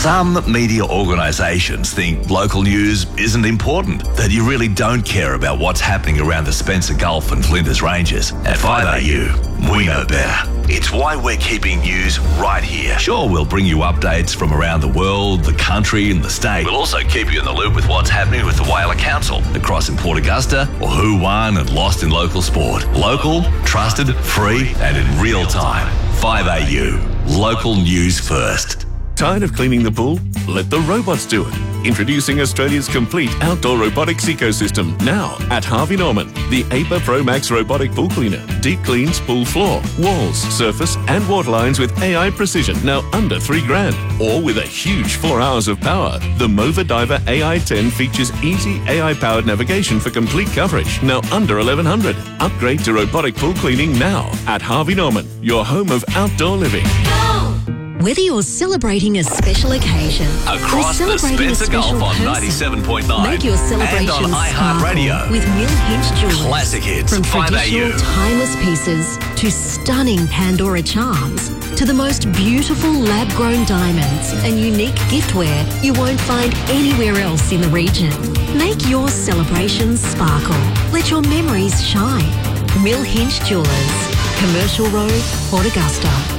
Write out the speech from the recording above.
Some media organisations think local news isn't important, that you really don't care about what's happening around the Spencer Gulf and Flinders Ranges. At 5AU, we know better. It's why we're keeping news right here. Sure, we'll bring you updates from around the world, the country and the state. We'll also keep you in the loop with what's happening with the Whaler Council across in Port Augusta, or who won and lost in local sport. Local, trusted, free and in real time. 5AU, local news first. Tired of cleaning the pool? Let the robots do it. Introducing Australia's complete outdoor robotics ecosystem now at Harvey Norman. The APA Pro Max robotic pool cleaner. Deep cleans pool floor, walls, surface and water lines with AI precision. Now under $3,000. Or with a huge 4 hours of power. The Mova Diver AI-10 features easy AI-powered navigation for complete coverage. Now under $1,100. Upgrade to robotic pool cleaning now at Harvey Norman. Your home of outdoor living. Whether you're celebrating a special occasion Across the Spencer Gulf on 97.9 make your celebration and on iHeartRadio with Mill Hinch Jewelers. Classic hits, From 5AU. traditional timeless pieces to stunning Pandora charms to the most beautiful lab-grown diamonds and unique giftware you won't find anywhere else in the region. Make your celebrations sparkle. Let your memories shine. Mill Hinch Jewelers, Commercial Road, Port Augusta.